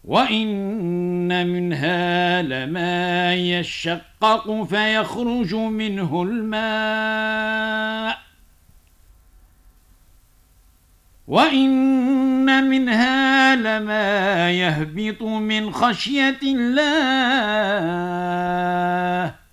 وإن منها لما يشقق فيخرج منه الماء وإن منها لما يهبط من خشية الله